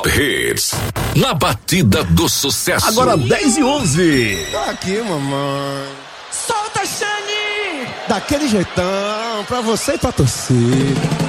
Top Hits, na batida do sucesso. Agora 10:11. Tô aqui, mamãe. Solta, Xande! Daquele jeitão, pra você e pra torcer.